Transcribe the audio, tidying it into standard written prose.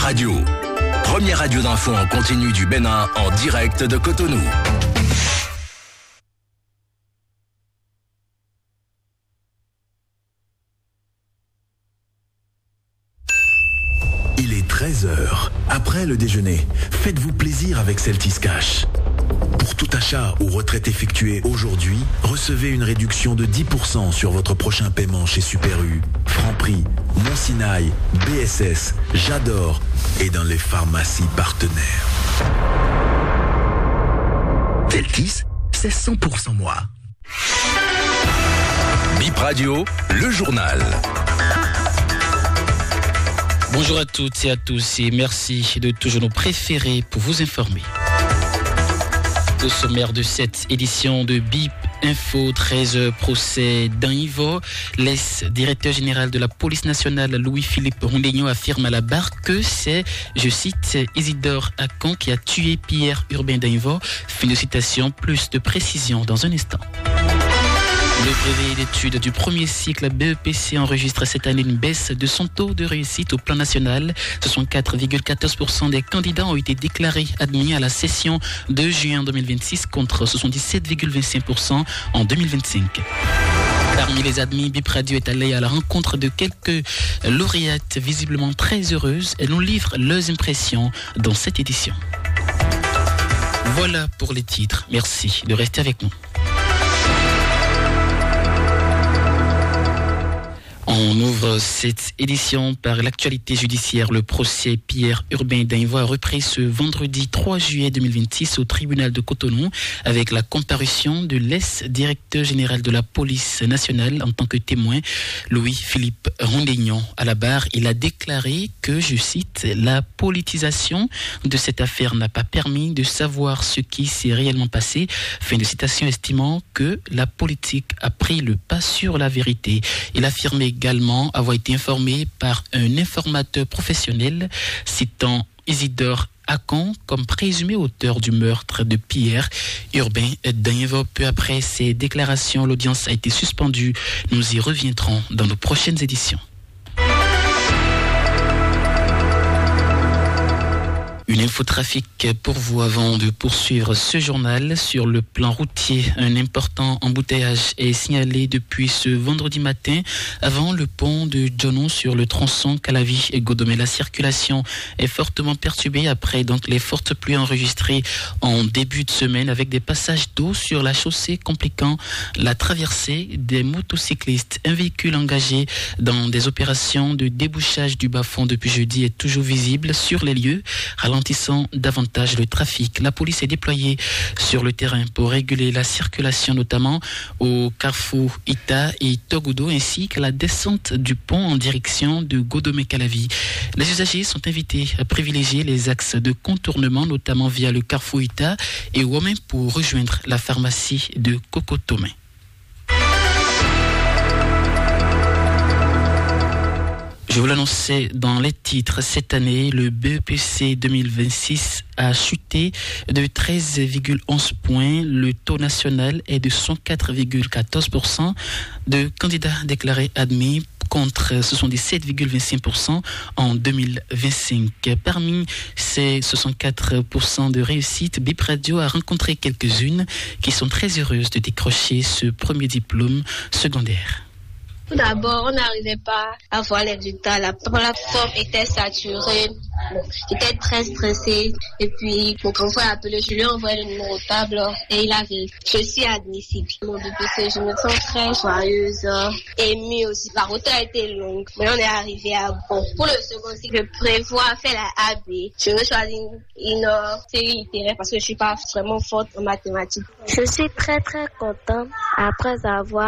Radio. Première radio d'info en continu du Bénin en direct de Cotonou. Il est 13h. Après le déjeuner, faites-vous plaisir avec Celtis Cash. Pour tout achat ou retraite effectuée aujourd'hui, recevez une réduction de 10% sur votre prochain paiement chez Super U, Franprix, Mont Sinaï, BSS, J'adore et dans les pharmacies partenaires. Celtis, c'est 100% moi. Bip Radio, le journal. Bonjour à toutes et à tous et merci de toujours nous préférer pour vous informer. Au sommaire de cette édition de BIP Info, 13 procès d'Anhivo, l'ex-directeur général de la police nationale Louis-Philippe Rondegno affirme à la barre que c'est, je cite, Isidore Akon qui a tué Pierre Urbain d'Anhivo. Fin de citation, plus de précision dans un instant. Le brevet d'études du premier cycle BEPC enregistre cette année une baisse de son taux de réussite au plan national. 64,14% des candidats ont été déclarés admis à la session de juin 2026 contre 77,25% en 2025. Parmi les admis, Bip Radio est allé à la rencontre de quelques lauréates visiblement très heureuses. Elles nous livrent leurs impressions dans cette édition. Voilà pour les titres. Merci de rester avec nous. On ouvre cette édition par l'actualité judiciaire. Le procès Pierre Urbain d'Anhivo a repris ce vendredi 3 juillet 2026 au tribunal de Cotonou avec la comparution de l'ex-directeur général de la police nationale en tant que témoin, Louis-Philippe Rondegno. À la barre, il a déclaré que, je cite, la politisation de cette affaire n'a pas permis de savoir ce qui s'est réellement passé. Fin de citation, estimant que la politique a pris le pas sur la vérité. Il affirmait également avoir été informé par un informateur professionnel citant Isidore Akon comme présumé auteur du meurtre de Pierre Urbain d'Anhivo. Peu après ces déclarations, l'audience a été suspendue. Nous y reviendrons dans nos prochaines éditions. Une infotrafic pour vous avant de poursuivre ce journal. Sur le plan routier, un important embouteillage est signalé depuis ce vendredi matin avant le pont de Djonou sur le tronçon Calavi et Godomé. La circulation est fortement perturbée après les fortes pluies enregistrées en début de semaine avec des passages d'eau sur la chaussée compliquant la traversée des motocyclistes. Un véhicule engagé dans des opérations de débouchage du bas-fond depuis jeudi est toujours visible sur les lieux, ralentissant davantage le trafic. La police est déployée sur le terrain pour réguler la circulation, notamment au carrefour Ita et Togodo, ainsi qu'à la descente du pont en direction de Godomé-Calavi. Les usagers sont invités à privilégier les axes de contournement, notamment via le carrefour Ita et Womé pour rejoindre la pharmacie de Cocotomé. Je vous l'annonçais dans les titres, cette année, le BEPC 2026 a chuté de 13,11 points. Le taux national est de 104,14% de candidats déclarés admis contre 77,25% en 2025. Parmi ces 64% de réussite, Bip Radio a rencontré quelques-unes qui sont très heureuses de décrocher ce premier diplôme secondaire. Tout d'abord, on n'arrivait pas à voir les résultats. La plateforme était saturée. J'étais très stressée. Et puis, mon grand frère a appelé, je lui ai envoyé le numéro de table et il a vérifié. Je suis admissible. Mon BPC, je me sens très joyeuse, émue aussi. La route a été longue, mais on est arrivé à bon. Pour le second cycle, je prévois faire la AB. Je veux choisir une série littéraire parce que je suis pas vraiment forte en mathématiques. Je suis très très contente après avoir